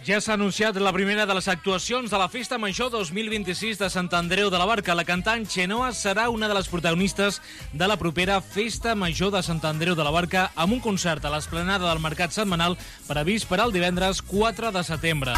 Ja s'ha anunciat la primera de les actuacions de la Festa Major 2026 de Sant Andreu de la Barca. La cantant Xenoa serà una de les protagonistes de la propera Festa Major de Sant Andreu de la Barca amb un concert a l'esplanada del Mercat Setmanal previst per al divendres 4 de setembre.